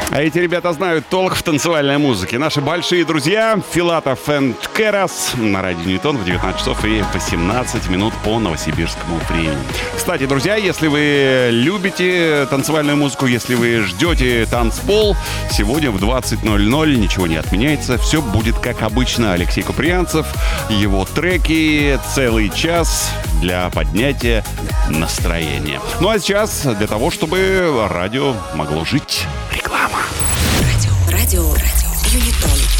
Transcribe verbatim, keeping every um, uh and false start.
А эти ребята знают толк в танцевальной музыке. Наши большие друзья Филатов и Керас на радио Ньютон в девятнадцать часов и восемнадцать минут по новосибирскому времени. Кстати, друзья, если вы любите танцевальную музыку, если вы ждете танцпол, сегодня в двадцать ноль ноль ничего не отменяется. Все будет как обычно. Алексей Куприянцев, его треки, целый час для поднятия настроения. Ну а сейчас для того, чтобы радио могло жить, реклама. Радио, радио, радио, Юнитон.